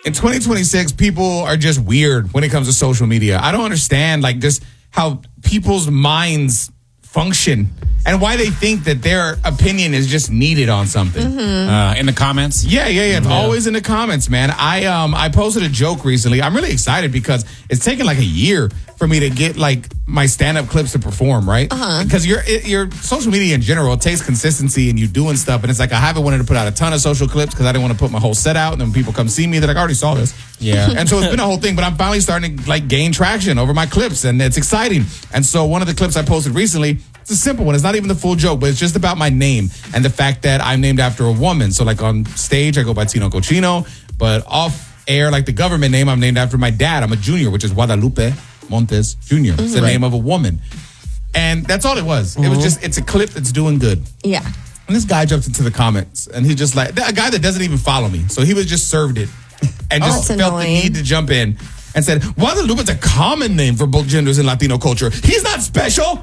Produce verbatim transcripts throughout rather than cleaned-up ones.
in twenty twenty-six, people are just weird when it comes to social media. I don't understand, like, just how people's minds function and why they think that their opinion is just needed on something. Mm-hmm. Uh, in the comments? Yeah, yeah, yeah. It's Yeah. always in the comments, man. I um I posted a joke recently. I'm really excited because it's taken like a year for me to get like my stand-up clips to perform, right? Uh-huh. Because your your social media in general, it takes consistency and you doing stuff. And it's like I haven't wanted to put out a ton of social clips because I didn't want to put my whole set out. And then when people come see me, they're like, I already saw this. Yeah. And so it's been a whole thing, but I'm finally starting to like gain traction over my clips, and it's exciting. And so one of the clips I posted recently, it's a simple one. It's not even the full joke, but it's just about my name and the fact that I'm named after a woman. So like on stage, I go by Tino Cochino, but off air, like the government name, I'm named after my dad. I'm a junior, which is Guadalupe Montes Junior It's the Right. name of a woman. And that's all it was. Mm-hmm. It was just, it's a clip that's doing good. Yeah. And this guy jumped into the comments, and he just like, a guy that doesn't even follow me. So he was just served it and Oh, just that's felt annoying. the need to jump in and said, Guadalupe's a common name for both genders in Latino culture. He's not special.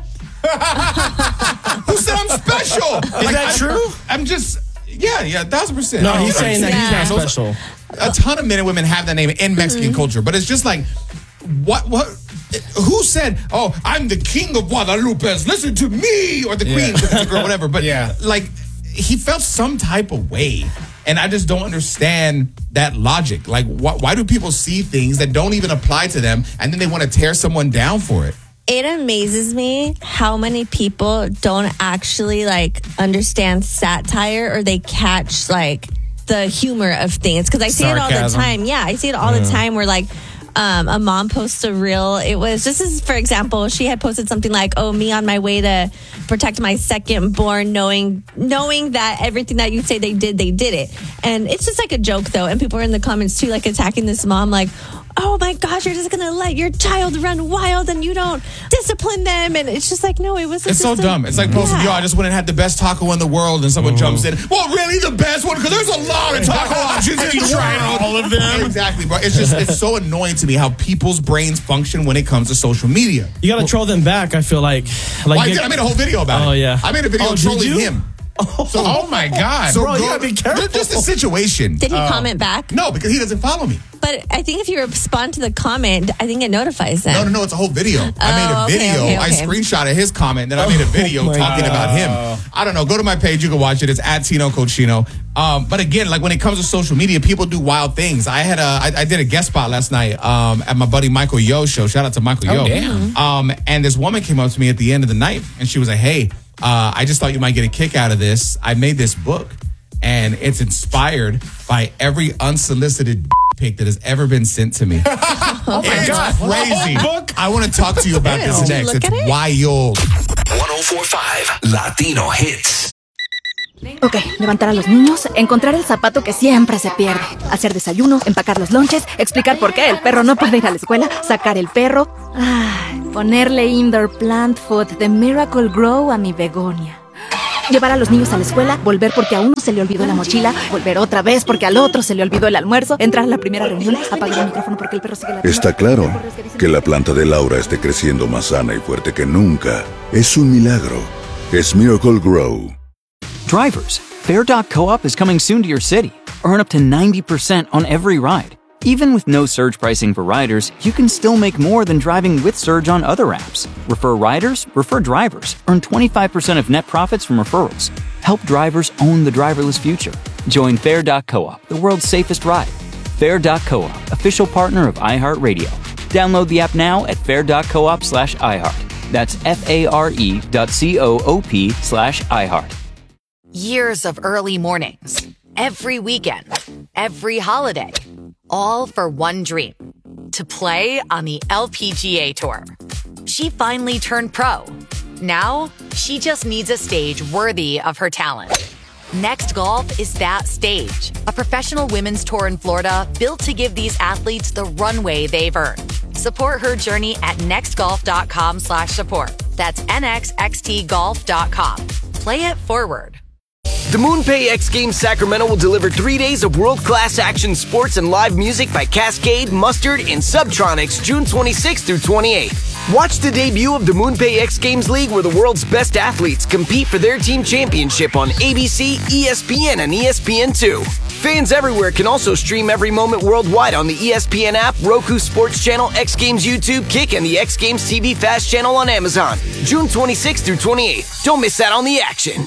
Who said I'm special? Is that true? I'm just, yeah, yeah, thousand percent. No, I he's don't saying that understand. he's not Those- special. A ton of men and women have that name in Mexican Mm-hmm. culture, but it's just like, what, what, who said, oh, I'm the king of Guadalupe, listen to me, or the Yeah. queen, the girl, whatever. But Yeah. like, he felt some type of way. And I just don't understand that logic. Like, wh- why do people see things that don't even apply to them, and then they want to tear someone down for it? It amazes me how many people don't actually like understand satire, or they catch like the humor of things. Because I see it all the Sarcasm. time. Yeah, I see it all the time where like um, a mom posts a reel. It was, this is, for example, she had posted something like, oh, me on my way to protect my second born, knowing knowing that everything that you say they did, they did it. And it's just like a joke, though. And people are in the comments, too, like attacking this mom, like, oh my gosh, you're just going to let your child run wild and you don't discipline them. And it's just like, no, it wasn't. It's so just a- dumb. It's like posting, Yeah. yo, I just went and had the best taco in the world, and someone jumps in. Well, really, the best one? Because there's a lot of taco options in the world. all of them. Exactly, bro. It's just, it's so annoying to me how people's brains function when it comes to social media. You gotta troll them back. I feel like, like Well, I, get- did. I made a whole video about it. Oh, yeah. I made a video Oh, did trolling you? him. So, Oh, my God. So Bro, you go- gotta be careful. Just the situation. Did he comment back? No, because he doesn't follow me. But I think if you respond to the comment, I think it notifies them. No, no, no. It's a whole video. I made a Oh, okay, video. okay, I okay. screenshotted his comment, then I made a video my talking about him. I don't know. Go to my page. You can watch it. It's at Tino Cochino. Um, but again, like when it comes to social media, people do wild things. I had a, I, I did a guest spot last night um, at my buddy Michael Yo show. Shout out to Michael Oh, Yo. damn. Um, and this woman came up to me at the end of the night, and she was like, "Hey, uh, I just thought you might get a kick out of this. I made this book, and it's inspired by every unsolicited pic that has ever been sent to me." Oh, my It's God. crazy. A whole book? I want to talk to you about Did this you next. look It's at it? wild. one oh four point five Latino Hits. Ok, levantar a los niños, encontrar el zapato que siempre se pierde, hacer desayuno, empacar los lonches, explicar por qué el perro no puede ir a la escuela, sacar el perro, ah, ponerle indoor plant food de Miracle Grow a mi begonia. Llevar a los niños a la escuela, volver porque a uno se le olvidó la mochila, volver otra vez porque al otro se le olvidó el almuerzo, entrar a la primera reunión, apagar el micrófono porque el perro sigue la... Está claro que la planta de Laura esté creciendo más sana y fuerte que nunca. Es un milagro. Es Miracle Grow. Drivers, Fair dot coop is coming soon to your city. Earn up to ninety percent on every ride. Even with no surge pricing for riders, you can still make more than driving with Surge on other apps. Refer riders, refer drivers. Earn twenty-five percent of net profits from referrals. Help drivers own the driverless future. Join Fair dot coop, the world's safest ride. Fair dot coop, official partner of iHeartRadio. Download the app now at fair dot coop slash iHeart. That's F-A-R-E dot C-O-O-P slash iHeart. Years of early mornings, every weekend, every holiday, all for one dream, to play on the L P G A Tour. She finally turned pro. Now, she just needs a stage worthy of her talent. Next Golf is that stage, a professional women's tour in Florida built to give these athletes the runway they've earned. Support her journey at nextgolf.com slash support. That's N X X T golf dot com. Play it forward. The MoonPay X Games Sacramento will deliver three days of world-class action sports and live music by Cascade, Mustard, and Subtronics June twenty-sixth through twenty-eighth. Watch the debut of the MoonPay X Games League where the world's best athletes compete for their team championship on A B C, E S P N, and E S P N two. Fans everywhere can also stream every moment worldwide on the E S P N app, Roku Sports Channel, X Games YouTube, Kick, and the X Games T V Fast channel on Amazon. June twenty-sixth through twenty-eighth. Don't miss out on the action.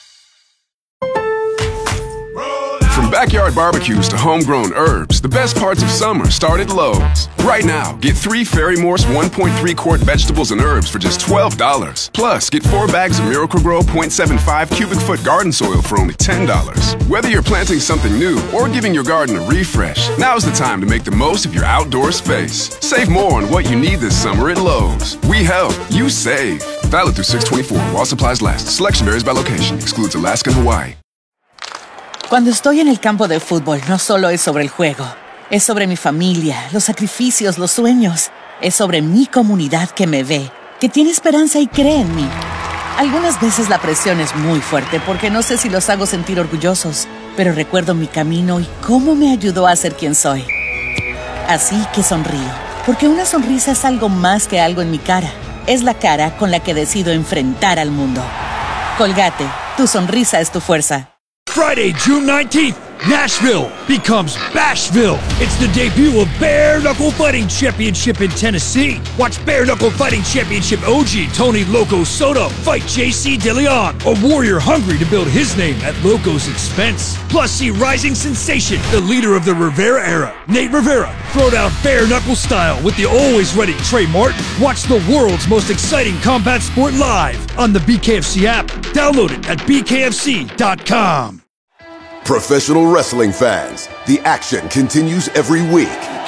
From backyard barbecues to homegrown herbs, the best parts of summer start at Lowe's. Right now, get three Ferry Morse one point three quart vegetables and herbs for just twelve dollars. Plus, get four bags of Miracle-Gro zero point seven five cubic foot garden soil for only ten dollars. Whether you're planting something new or giving your garden a refresh, now's the time to make the most of your outdoor space. Save more on what you need this summer at Lowe's. We help, you save. Valid through six twenty-four while supplies last. Selection varies by location. Excludes Alaska and Hawaii. Cuando estoy en el campo de fútbol, no solo es sobre el juego. Es sobre mi familia, los sacrificios, los sueños. Es sobre mi comunidad que me ve, que tiene esperanza y cree en mí. Algunas veces la presión es muy fuerte porque no sé si los hago sentir orgullosos, pero recuerdo mi camino y cómo me ayudó a ser quien soy. Así que sonrío, porque una sonrisa es algo más que algo en mi cara. Es la cara con la que decido enfrentar al mundo. Colgate, tu sonrisa es tu fuerza. Friday, June nineteenth, Nashville becomes Bashville. It's the debut of Bare Knuckle Fighting Championship in Tennessee. Watch Bare Knuckle Fighting Championship O G Tony Loco Soto fight J C DeLeon, a warrior hungry to build his name at Loco's expense. Plus, see rising sensation, the leader of the Rivera era, Nate Rivera, throw down bare knuckle style with the always ready Trey Martin. Watch the world's most exciting combat sport live on the B K F C app. Download it at b k f c dot com. Professional wrestling fans, the action continues every week.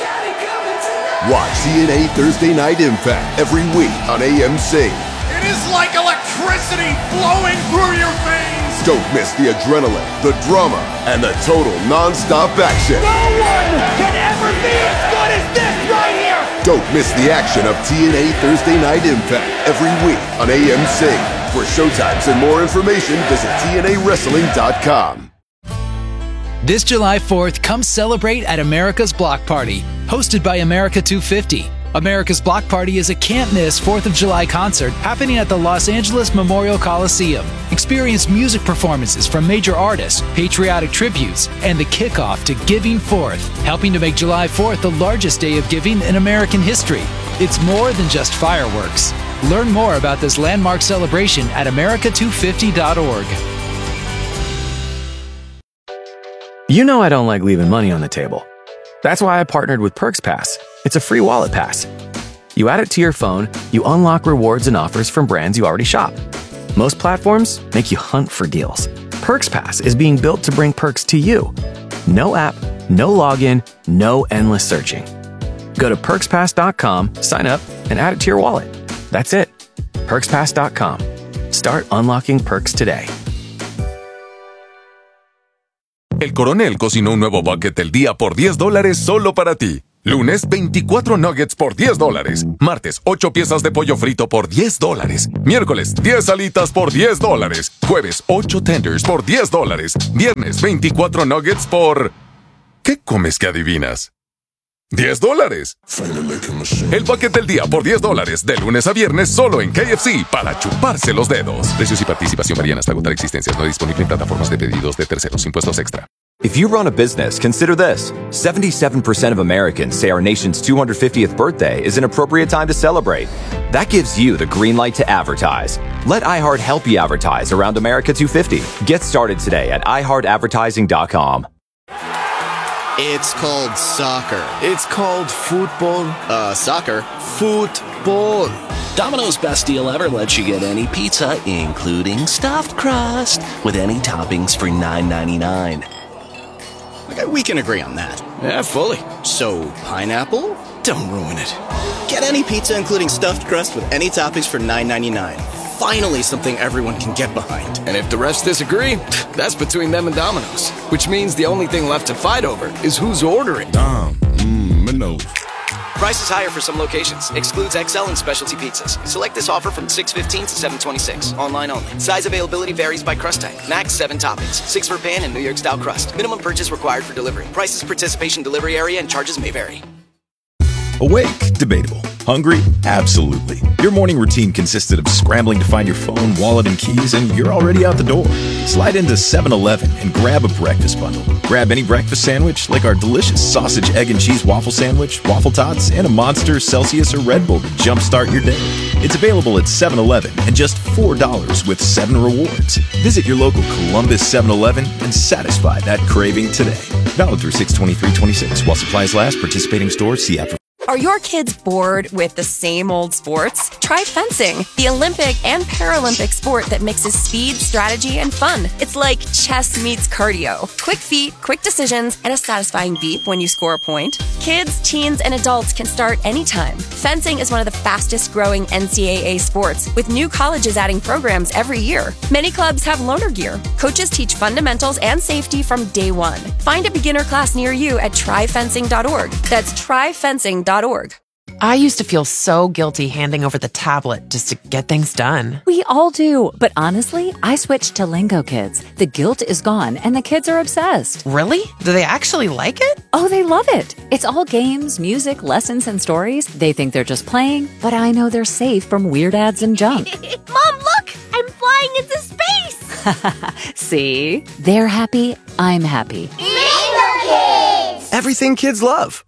Watch T N A Thursday Night Impact every week on A M C. It is like electricity flowing through your veins. Don't miss the adrenaline, the drama, and the total non-stop action. No one can ever be as good as this right here. Don't miss the action of T N A Thursday Night Impact every week on A M C. For showtimes and more information, visit T N A wrestling dot com. This July fourth, come celebrate at America's Block Party, hosted by America two fifty. America's Block Party is a can't-miss fourth of July concert happening at the Los Angeles Memorial Coliseum. Experience music performances from major artists, patriotic tributes, and the kickoff to Giving Fourth, helping to make July fourth the largest day of giving in American history. It's more than just fireworks. Learn more about this landmark celebration at america two fifty dot org. You know I don't like leaving money on the table. That's why I partnered with Perks Pass. It's a free wallet pass. You add it to your phone, you unlock rewards and offers from brands you already shop. Most platforms make you hunt for deals. Perks Pass is being built to bring perks to you. No app, no login, no endless searching. Go to perks pass dot com, sign up, and add it to your wallet. That's it. perks pass dot com. Start unlocking perks today. El Coronel cocinó un nuevo bucket del día por diez dólares solo para ti. Lunes, veinticuatro nuggets por diez dólares. Martes, ocho piezas de pollo frito por diez dólares. Miércoles, diez alitas por diez dólares. Jueves, ocho tenders por diez dólares. Viernes, veinticuatro nuggets por... ¿Qué comes que adivinas? diez dólares. El bucket del día por diez dólares. De lunes a viernes solo en K F C para chuparse los dedos. Precios y participación varían hasta agotar existencias. No disponible en plataformas de pedidos de terceros. Impuestos extra. If you run a business, consider this. seventy-seven percent of Americans say our nation's two hundred fiftieth birthday is an appropriate time to celebrate. That gives you the green light to advertise. Let iHeart help you advertise around America two fifty. Get started today at i heart advertising dot com. It's called soccer. It's called football. Uh, soccer. Football. Domino's Best Deal Ever lets you get any pizza, including stuffed crust, with any toppings for nine ninety-nine. Okay, we can agree on that. Yeah, fully. So, pineapple? Don't ruin it. Get any pizza, including stuffed crust, with any toppings for nine ninety-nine. Finally, something everyone can get behind. And if the rest disagree, that's between them and Domino's. Which means the only thing left to fight over is who's ordering. Dom, mmm, Minos. Price is higher for some locations. Excludes X L and specialty pizzas. Select this offer from six fifteen to seven twenty-six. Online only. Size availability varies by crust type. Max seven toppings. Six for pan and New York style crust. Minimum purchase required for delivery. Prices, participation, delivery area, and charges may vary. Awake, debatable. Hungry? Absolutely. Your morning routine consisted of scrambling to find your phone, wallet, and keys, and you're already out the door. Slide into seven eleven and grab a breakfast bundle. Grab any breakfast sandwich, like our delicious sausage, egg, and cheese waffle sandwich, waffle tots, and a Monster, Celsius, or Red Bull to jumpstart your day. It's available at seven eleven and just four dollars with seven rewards. Visit your local Columbus seven eleven and satisfy that craving today. Valid through six twenty-three twenty-six. While supplies last, participating stores, see app for... Are your kids bored with the same old sports? Try fencing, the Olympic and Paralympic sport that mixes speed, strategy, and fun. It's like chess meets cardio. Quick feet, quick decisions, and a satisfying beep when you score a point. Kids, teens, and adults can start anytime. Fencing is one of the fastest growing N C double A sports, with new colleges adding programs every year. Many clubs have loaner gear. Coaches teach fundamentals and safety from day one. Find a beginner class near you at try fencing dot org. That's try fencing dot org. I used to feel so guilty handing over the tablet just to get things done. We all do, but honestly, I switched to Lingo Kids. The guilt is gone, and the kids are obsessed. Really? Do they actually like it? Oh, they love it. It's all games, music, lessons, and stories. They think they're just playing, but I know they're safe from weird ads and junk. Mom, look! I'm flying into space! See? They're happy, I'm happy. Lingo Kids! Everything kids love.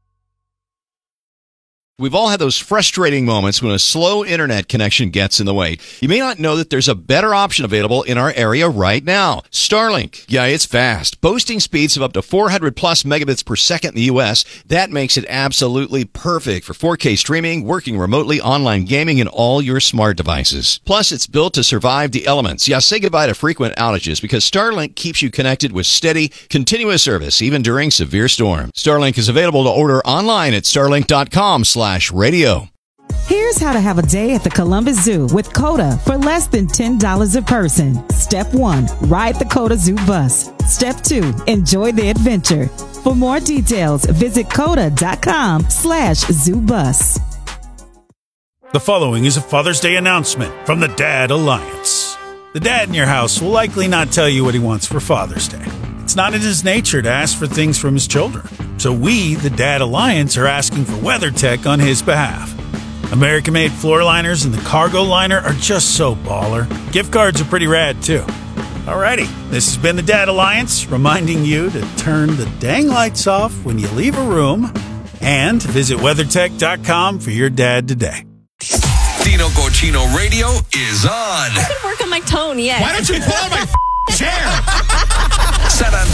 We've all had those frustrating moments when a slow internet connection gets in the way. You may not know that there's a better option available in our area right now. Starlink. Yeah, it's fast. Boasting speeds of up to four hundred plus megabits per second in the U S. That makes it absolutely perfect for four K streaming, working remotely, online gaming, and all your smart devices. Plus, it's built to survive the elements. Yeah, say goodbye to frequent outages because Starlink keeps you connected with steady, continuous service, even during severe storms. Starlink is available to order online at starlink dot com slash radio. Here's how to have a day at the Columbus Zoo with Coda for less than ten dollars a person. Step one, ride the Coda Zoo bus. Step two, enjoy the adventure. For more details, visit coda dot com slash zoo bus. The following is a Father's Day announcement from the Dad Alliance. The dad in your house will likely not tell you what he wants for Father's Day. It's not in his nature to ask for things from his children. So we, the Dad Alliance, are asking for WeatherTech on his behalf. American-made floor liners and the cargo liner are just so baller. Gift cards are pretty rad, too. Alrighty, this has been the Dad Alliance, reminding you to turn the dang lights off when you leave a room and visit WeatherTech dot com for your dad today. Tino Cochino Radio is on. I can work on my tone, yeah. Why don't you pull out my chair? San